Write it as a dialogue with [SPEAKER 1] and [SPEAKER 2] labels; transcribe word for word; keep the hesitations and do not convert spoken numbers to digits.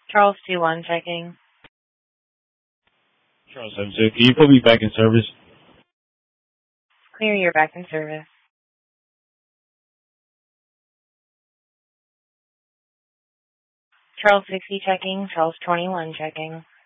[SPEAKER 1] Charles two one checking.
[SPEAKER 2] Charles seven two. Can you put me back in service?
[SPEAKER 1] Clear, you're back in service. Charles sixty checking. Charles twenty-one checking.